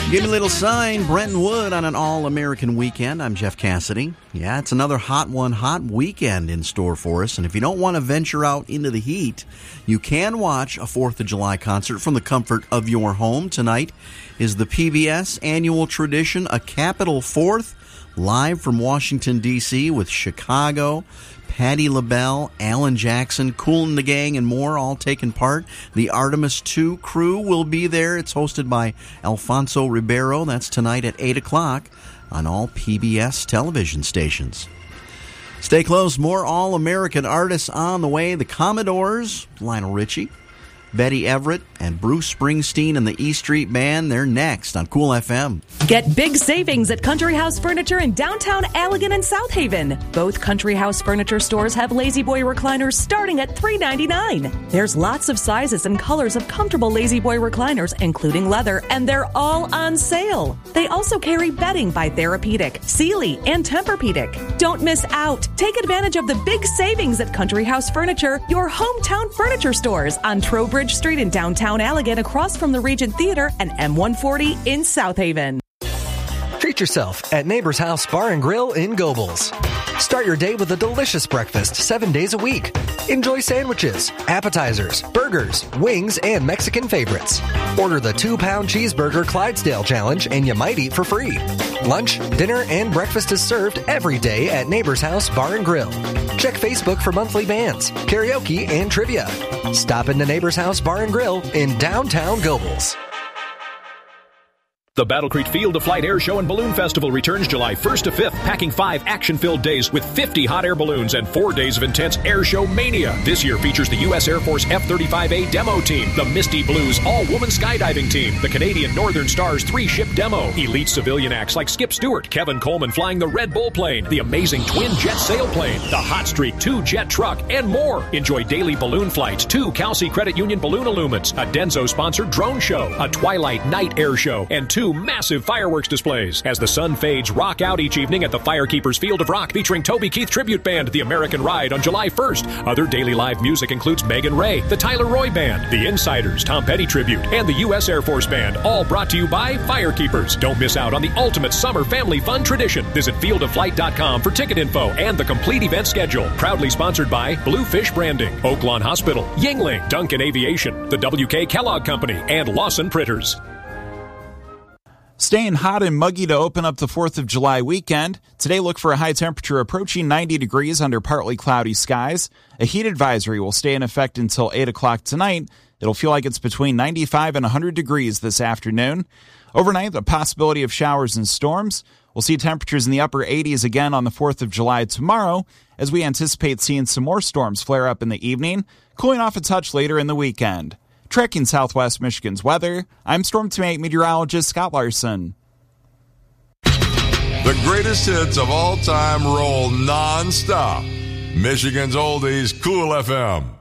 Give me a little sign, Brenton Wood on an all-American weekend. I'm Jeff Cassidy. Yeah, it's another hot weekend in store for us. And if you don't want to venture out into the heat, you can watch a 4th of July concert from the comfort of your home. Tonight is the PBS annual tradition, A Capitol 4th, live from Washington, D.C. with Chicago, Patti LaBelle, Alan Jackson, Kool and the Gang, and more all taking part. The Artemis II crew will be there. It's hosted by Alfonso Ribeiro. That's tonight at 8 o'clock on all PBS television stations. Stay close. More all-American artists on the way. The Commodores, Lionel Richie, Betty Everett, and Bruce Springsteen and the E Street Band. They're next on Cool FM. Get big savings at Country House Furniture in downtown Allegan and South Haven. Both Country House Furniture stores have Lazy Boy recliners starting at $3.99. There's lots of sizes and colors of comfortable Lazy Boy recliners, including leather, and they're all on sale. They also carry bedding by Therapeutic, Sealy, and Tempur-Pedic. Don't miss out. Take advantage of the big savings at Country House Furniture, your hometown furniture stores on Trowbridge Street in downtown Allegan, across from the Regent Theater, and M140 in South Haven. Treat yourself at Neighbor's House Bar and Grill in Gobles. Start your day with a delicious breakfast 7 days a week. Enjoy sandwiches, appetizers, burgers, wings, and Mexican favorites. Order the 2-pound cheeseburger Clydesdale challenge and you might eat for free. Lunch, dinner, and breakfast is served every day at Neighbor's House Bar and Grill. Check Facebook for monthly bands, karaoke, and trivia. Stop into Neighbor's House Bar and Grill in downtown Gobles. The Battle Creek Field of Flight Air Show and Balloon Festival returns July 1st to 5th, packing 5 action-filled days with 50 hot air balloons and 4 days of intense air show mania. This year features the U.S. Air Force F-35A demo team, the Misty Blues all-woman skydiving team, the Canadian Northern Stars 3-ship demo, elite civilian acts like Skip Stewart, Kevin Coleman flying the Red Bull plane, the amazing twin-jet sailplane, the Hot Streak 2-jet truck, and more. Enjoy daily balloon flights, 2 Kelsey Credit Union balloon illumines, a Denso-sponsored drone show, a Twilight night air show, and 2 massive fireworks displays. As the sun fades, rock out each evening at the Firekeepers Field of Rock featuring Toby Keith Tribute Band, The American Ride on July 1st. Other daily live music includes Megan Ray, the Tyler Roy Band, The Insiders, Tom Petty Tribute, and the U.S. Air Force Band, all brought to you by Firekeepers. Don't miss out on the ultimate summer family fun tradition. Visit fieldofflight.com for ticket info and the complete event schedule. Proudly sponsored by Bluefish Branding, Oaklawn Hospital, Yingling, Duncan Aviation, the W.K. Kellogg Company, and Lawson Pritters. Staying hot and muggy to open up the 4th of July weekend. Today, look for a high temperature approaching 90 degrees under partly cloudy skies. A heat advisory will stay in effect until 8 o'clock tonight. It'll feel like it's between 95 and 100 degrees this afternoon. Overnight, the possibility of showers and storms. We'll see temperatures in the upper 80s again on the 4th of July tomorrow, as we anticipate seeing some more storms flare up in the evening, cooling off a touch later in the weekend. Tracking Southwest Michigan's weather, I'm Storm Teammate meteorologist Scott Larson. The greatest hits of all time roll non-stop. Michigan's Oldies, Cool FM.